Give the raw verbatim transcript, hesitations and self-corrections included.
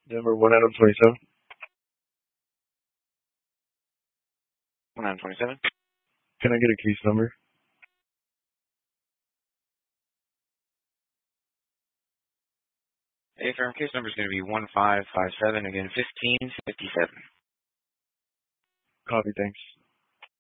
Number one out of twenty-seven. one out of twenty-seven. Can I get a case number? A firm case number is going to be one five five seven, again, fifteen fifty-seven. Copy, thanks.